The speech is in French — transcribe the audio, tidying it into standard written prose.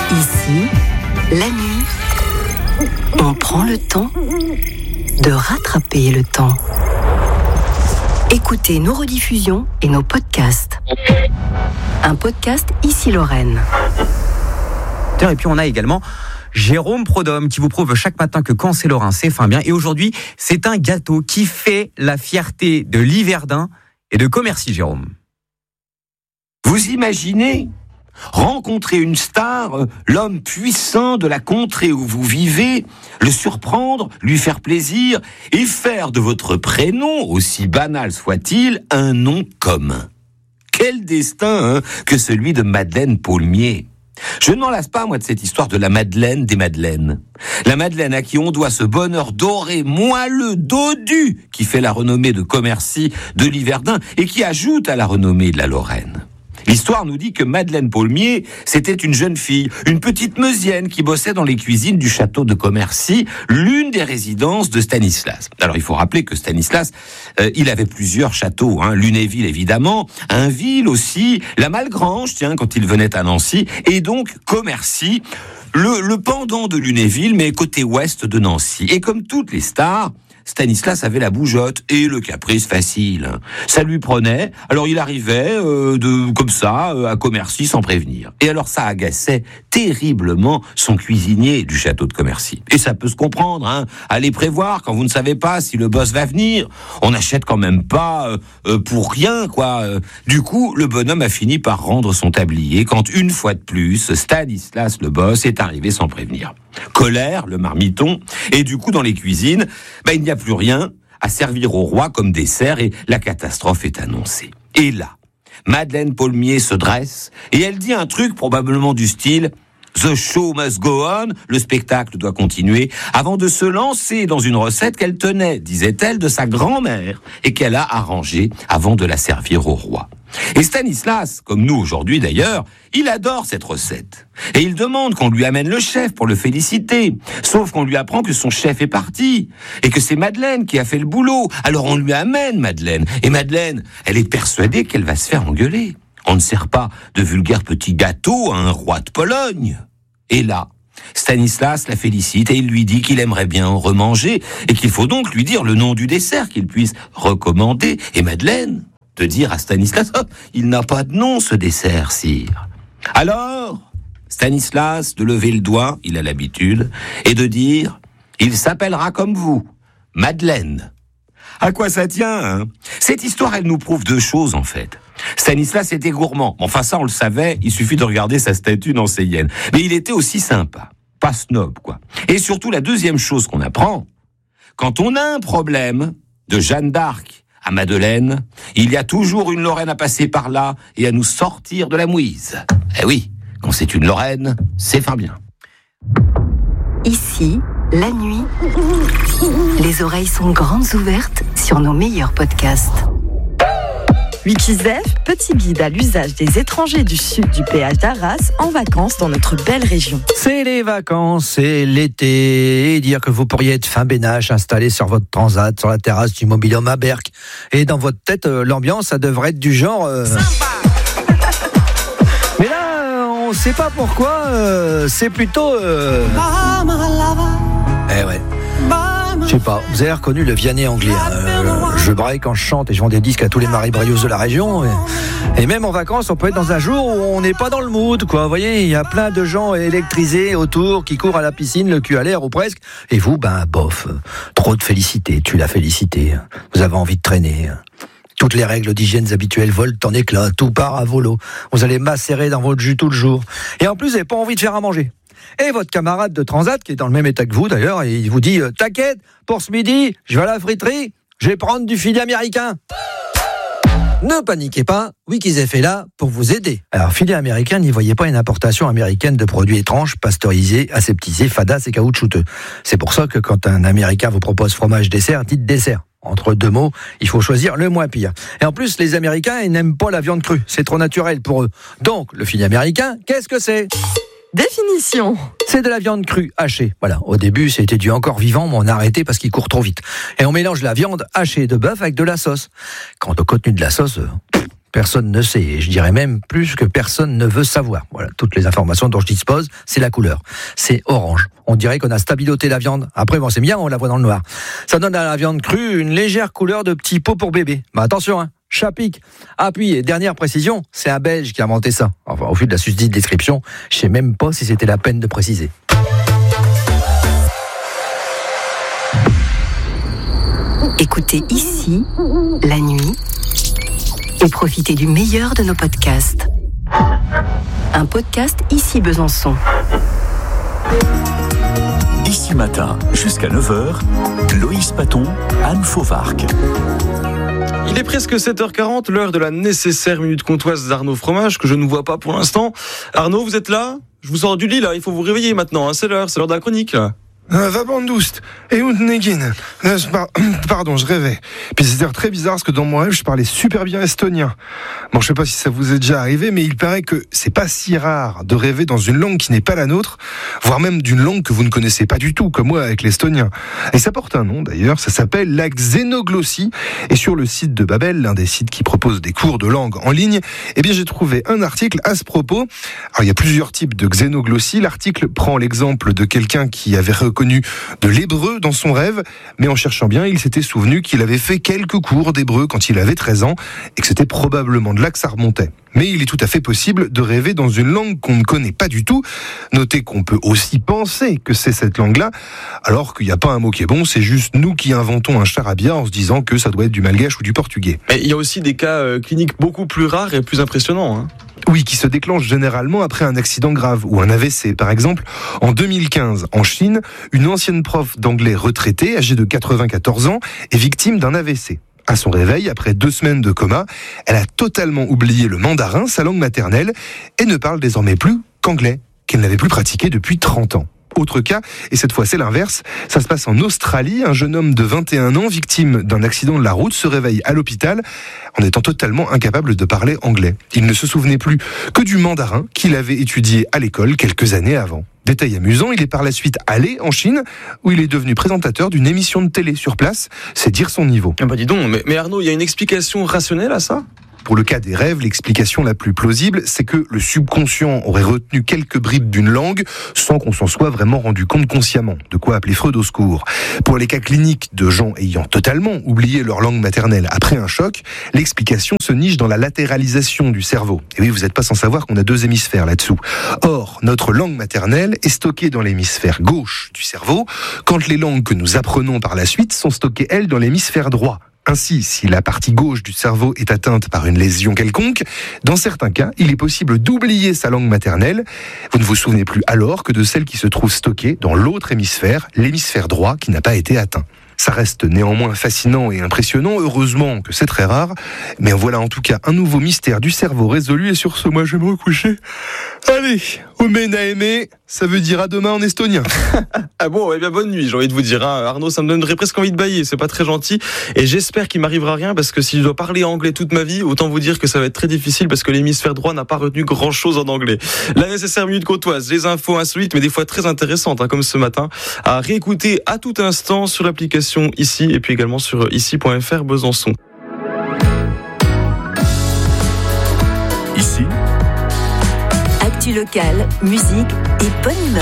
Ici, la nuit, on prend le temps de rattraper le temps. Écoutez nos rediffusions et nos podcasts. Un podcast Ici Lorraine. Et puis on a également Jérôme Prodhomme qui vous prouve chaque matin que quand c'est lorrain, c'est fin bien. Et aujourd'hui, c'est un gâteau qui fait la fierté de Liverdun et de Commercy, Jérôme. Vous imaginez rencontrer une star, l'homme puissant de la contrée où vous vivez, le surprendre, lui faire plaisir et faire de votre prénom, aussi banal soit-il, un nom commun. Quel destin que celui de Madeleine Paulmier. Je ne m'en lasse pas, moi, de cette histoire de la Madeleine des Madeleines. La Madeleine à qui on doit ce bonheur doré, moelleux, dodu, qui fait la renommée de Commercy, de Liverdun, et qui ajoute à la renommée de la Lorraine. L'histoire nous dit que Madeleine Paulmier, c'était une jeune fille, une petite Meusienne qui bossait dans les cuisines du château de Commercy, l'une des résidences de Stanislas. Alors il faut rappeler que Stanislas, il avait plusieurs châteaux, Lunéville évidemment, Ainville aussi, la Malgrange, quand il venait à Nancy, et donc Commercy, le pendant de Lunéville, mais côté ouest de Nancy. Et comme toutes les stars, Stanislas avait la bougeotte et le caprice facile. Ça lui prenait, alors il arrivait comme ça à Commercy sans prévenir. Et alors ça agaçait terriblement son cuisinier du château de Commercy. Et ça peut se comprendre, allez prévoir quand vous ne savez pas si le boss va venir. On n'achète quand même pas pour rien, quoi. Du coup, le bonhomme a fini par rendre son tablier quand une fois de plus, Stanislas le boss est arrivé sans prévenir. Colère, le marmiton, et du coup dans les cuisines, il n'y a plus rien à servir au roi comme dessert et la catastrophe est annoncée. Et là, Madeleine Paulmier se dresse et elle dit un truc probablement du style « The show must go on », le spectacle doit continuer, avant de se lancer dans une recette qu'elle tenait, disait-elle, de sa grand-mère et qu'elle a arrangée avant de la servir au roi. Et Stanislas, comme nous aujourd'hui d'ailleurs, il adore cette recette. Et il demande qu'on lui amène le chef pour le féliciter. Sauf qu'on lui apprend que son chef est parti. Et que c'est Madeleine qui a fait le boulot. Alors on lui amène Madeleine. Et Madeleine, elle est persuadée qu'elle va se faire engueuler. On ne sert pas de vulgaires petits gâteaux à un roi de Pologne. Et là, Stanislas la félicite et il lui dit qu'il aimerait bien en remanger et qu'il faut donc lui dire le nom du dessert qu'il puisse recommander. Et Madeleine de dire à Stanislas, il n'a pas de nom ce dessert, sire. Alors, Stanislas de lever le doigt, il a l'habitude, et de dire, il s'appellera comme vous, Madeleine. À quoi ça tient, Cette histoire, elle nous prouve deux choses, en fait. Stanislas était gourmand. Enfin, ça, on le savait, il suffit de regarder sa statue nancéienne. Mais il était aussi sympa. Pas snob, quoi. Et surtout, la deuxième chose qu'on apprend, quand on a un problème de Jeanne d'Arc à Madeleine, il y a toujours une Lorraine à passer par là et à nous sortir de la mouise. Eh oui, quand c'est une Lorraine, c'est fin bien. Ici, la nuit, les oreilles sont grandes ouvertes sur nos meilleurs podcasts. Wikizef, petit guide à l'usage des étrangers du sud du péage d'Arras en vacances dans notre belle région. C'est les vacances, c'est l'été, et dire que vous pourriez être fin bénache installé sur votre transat, sur la terrasse du Mobil-Home à Berck. Et dans votre tête, l'ambiance, ça devrait être du genre... Mais là, on sait pas pourquoi, c'est plutôt... Eh ouais. Je sais pas, vous avez reconnu le Vianney anglais. Je braille quand je chante et je vends des disques à tous les maribrios de la région. Et même en vacances, on peut être dans un jour où on n'est pas dans le mood, quoi. Vous voyez, il y a plein de gens électrisés autour qui courent à la piscine, le cul à l'air ou presque. Et vous, bof, trop de félicité, tu l'as félicité. Vous avez envie de traîner. Toutes les règles d'hygiène habituelles volent en éclats, tout part à volo. Vous allez macérer dans votre jus tout le jour. Et en plus, vous n'avez pas envie de faire à manger. Et votre camarade de transat, qui est dans le même état que vous d'ailleurs, et il vous dit « T'inquiète, pour ce midi, je vais à la friterie, je vais prendre du filet américain ». Ne paniquez pas, Wikizef est là pour vous aider. Alors, filet américain, n'y voyez pas une importation américaine de produits étranges, pasteurisés, aseptisés, fadas et caoutchouteux. C'est pour ça que quand un Américain vous propose fromage dessert, dites dessert. Entre deux mots, il faut choisir le moins pire. Et en plus, les Américains, ils n'aiment pas la viande crue. C'est trop naturel pour eux. Donc, le filet américain, qu'est-ce que c'est ? Définition. C'est de la viande crue hachée. Voilà. Au début, c'était du encore vivant, mais on a arrêté parce qu'il court trop vite. Et on mélange la viande hachée de bœuf avec de la sauce. Quant au contenu de la sauce, personne ne sait, et je dirais même plus que personne ne veut savoir. Voilà, toutes les informations dont je dispose, c'est la couleur. C'est orange. On dirait qu'on a stabiloté la viande. Après, bon, c'est bien, on la voit dans le noir. Ça donne à la viande crue une légère couleur de petit pot pour bébé. Mais attention, hein, chat pique. Ah, puis, et dernière précision, c'est un Belge qui a inventé ça. Enfin, au vu de la susdite description, je sais même pas si c'était la peine de préciser. Écoutez ici, la nuit, et profitez du meilleur de nos podcasts. Un podcast Ici Besançon. Ici matin, jusqu'à 9h, Loïs Paton, Anne Fauvarc. Il est presque 7h40, l'heure de la nécessaire minute comtoise d'Arnaud Fromage, que je ne vois pas pour l'instant. Arnaud, vous êtes là ? Je vous sors du lit, là, il faut vous réveiller maintenant, hein. C'est l'heure de la chronique, là. Va bandoust, et Negin. Pardon, je rêvais. Puis c'était très bizarre parce que dans mon rêve, je parlais super bien estonien. Bon, je sais pas si ça vous est déjà arrivé, mais il paraît que c'est pas si rare de rêver dans une langue qui n'est pas la nôtre, voire même d'une langue que vous ne connaissez pas du tout, comme moi avec l'estonien. Et ça porte un nom d'ailleurs, ça s'appelle la xénoglossie. Et sur le site de Babel, l'un des sites qui propose des cours de langue en ligne, eh bien j'ai trouvé un article à ce propos. Alors il y a plusieurs types de xénoglossie. L'article prend l'exemple de quelqu'un qui avait reconnu de l'hébreu dans son rêve, mais en cherchant bien, il s'était souvenu qu'il avait fait quelques cours d'hébreu quand il avait 13 ans, et que c'était probablement de là que ça remontait. Mais il est tout à fait possible de rêver dans une langue qu'on ne connaît pas du tout. Notez qu'on peut aussi penser que c'est cette langue-là, alors qu'il n'y a pas un mot qui est bon, c'est juste nous qui inventons un charabia en se disant que ça doit être du malgache ou du portugais. Mais il y a aussi des cas cliniques beaucoup plus rares et plus impressionnants, hein. Oui, qui se déclenche généralement après un accident grave ou un AVC. Par exemple, en 2015, en Chine, une ancienne prof d'anglais retraitée, âgée de 94 ans, est victime d'un AVC. À son réveil, après 2 semaines de coma, elle a totalement oublié le mandarin, sa langue maternelle, et ne parle désormais plus qu'anglais, qu'elle n'avait plus pratiqué depuis 30 ans. Autre cas, et cette fois c'est l'inverse, ça se passe en Australie, un jeune homme de 21 ans, victime d'un accident de la route, se réveille à l'hôpital en étant totalement incapable de parler anglais. Il ne se souvenait plus que du mandarin qu'il avait étudié à l'école quelques années avant. Détail amusant, il est par la suite allé en Chine, où il est devenu présentateur d'une émission de télé sur place, c'est dire son niveau. Ah bah dis donc, mais Arnaud, il y a une explication rationnelle à ça ? Pour le cas des rêves, l'explication la plus plausible, c'est que le subconscient aurait retenu quelques bribes d'une langue sans qu'on s'en soit vraiment rendu compte consciemment. De quoi appeler Freud au secours. Pour les cas cliniques de gens ayant totalement oublié leur langue maternelle après un choc, l'explication se niche dans la latéralisation du cerveau. Et oui, vous n'êtes pas sans savoir qu'on a 2 hémisphères là-dessous. Or, notre langue maternelle est stockée dans l'hémisphère gauche du cerveau, quand les langues que nous apprenons par la suite sont stockées, elles, dans l'hémisphère droit. Ainsi, si la partie gauche du cerveau est atteinte par une lésion quelconque, dans certains cas, il est possible d'oublier sa langue maternelle. Vous ne vous souvenez plus alors que de celle qui se trouve stockée dans l'autre hémisphère, l'hémisphère droit qui n'a pas été atteint. Ça reste néanmoins fascinant et impressionnant, heureusement que c'est très rare, mais voilà en tout cas un nouveau mystère du cerveau résolu, et sur ce, moi je vais me recoucher. Allez, Omenaeme, ça veut dire à demain en estonien. Ah bon, eh bien bonne nuit, j'ai envie de vous dire, hein. Arnaud, ça me donnerait presque envie de bâiller, c'est pas très gentil, et j'espère qu'il m'arrivera rien, parce que si je dois parler anglais toute ma vie, autant vous dire que ça va être très difficile, parce que l'hémisphère droit n'a pas retenu grand chose en anglais. La nécessaire minute côtoise, les infos insolites, mais des fois très intéressantes, hein, comme ce matin, à réécouter à tout instant sur l'application Ici, et puis également sur ici.fr Besançon. Ici, Actu locale, musique et bonne humeur.